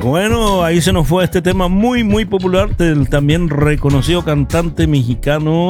Bueno, ahí se nos fue este tema muy, muy popular del también reconocido cantante mexicano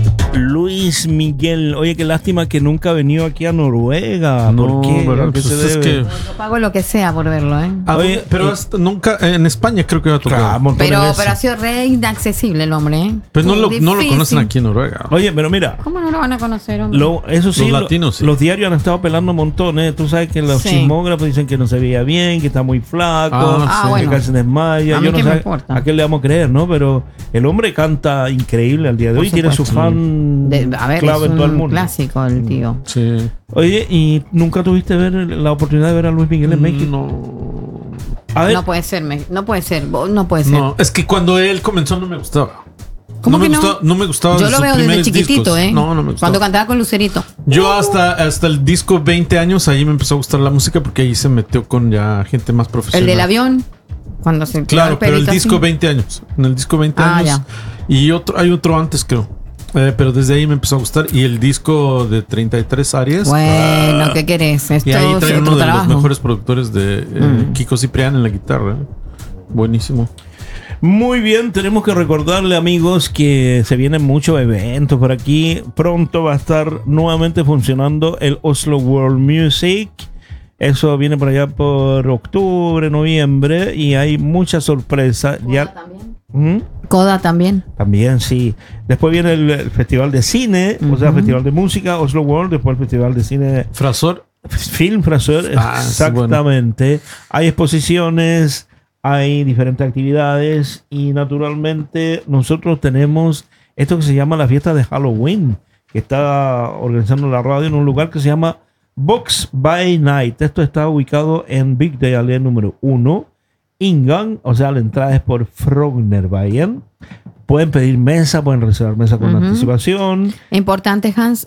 Luis Miguel. Oye, qué lástima que nunca ha venido aquí a Noruega. No, ¿Por qué? ¿verdad? ¿A qué Pues se es debe? que- Yo pago lo que sea por verlo, ¿eh? Oye, pero nunca en España creo que va a tocar. montones de Pero veces. ha sido re inaccesible el hombre, ¿eh? Pues no lo Difícil. conocen aquí en Noruega. Oye, pero mira, ¿Cómo no lo van a conocer, hombre? eso sí, Los latinos, sí. los diarios han estado pelando un montón, ¿eh? Tú sabes que los Sí. chismógrafos dicen que no se veía bien, que está muy flaco, Ah, sí. que bueno. casi se desmaya. A mí Yo no qué sé me importa. a qué le vamos a creer, ¿no? Pero el hombre canta increíble al día de Por hoy, tiene su supuesto. fan A ver, clave es en todo el un mundo. clásico el tío. Sí. Oye, ¿y nunca tuviste la oportunidad de ver a Luis Miguel en México? No. A ver, No puede ser, no puede ser, no puede ser. No, es que cuando él comenzó no me gustaba. ¿Cómo no que me no? gustaba, no me gustaba Yo de lo sus veo desde primeros chiquitito, discos. ¿eh? No, no me gustaba. Cuando cantaba con Lucerito. Yo hasta el disco 20 años ahí me empezó a gustar la música porque ahí se metió con ya gente más profesional. El del avión, cuando se tiró Claro, pero el pelito disco así. 20 años. En el disco 20 Ah, años. ya. Y hay otro antes, creo. Pero desde ahí me empezó a gustar. Y el disco de 33 áreas. Bueno, ¿qué querés? Esto Y ahí es trae otro uno de trabajo. los mejores productores de Kiko Ciprián en la guitarra. Buenísimo. muy bien, tenemos que recordarle, amigos, que se vienen muchos eventos por aquí. Pronto va a estar nuevamente funcionando el Oslo World Music. Eso viene por allá por octubre, noviembre, y hay muchas sorpresas. Ya, También. ¿Mm? Coda también. También, sí. Después viene el Festival de Cine, o sea, Festival de Música, Oslo World, después el Festival de Cine Frasor. Film Fraser, Ah, exactamente. Hay exposiciones, hay diferentes actividades y naturalmente nosotros tenemos esto que se llama la fiesta de Halloween, que está organizando la radio en un lugar que se llama Box by Night. Esto está ubicado en Big Day Alley número 1, Ingan, o sea, la entrada es por Frognerveien. Pueden pedir mesa, pueden reservar mesa con anticipación. Importante, Hans,